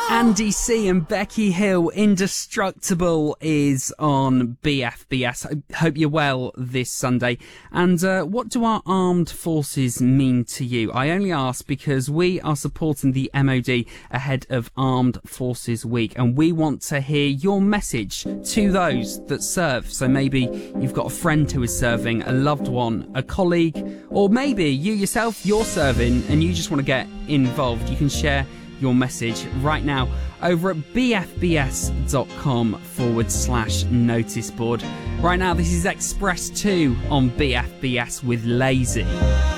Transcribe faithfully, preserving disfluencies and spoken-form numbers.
Andy C and Becky Hill, Indestructible, is on B F B S. I hope you're well this Sunday. And uh, what do our armed forces mean to you? I only ask because we are supporting the M O D ahead of Armed Forces Week, and we want to hear your message to those that serve. So maybe you've got a friend who is serving, a loved one, a colleague, or maybe you yourself, you're serving and you just want to get involved. You can share your message right now over at bfbs.com forward slash notice board. Right now, this is Express two on B F B S with Lazy.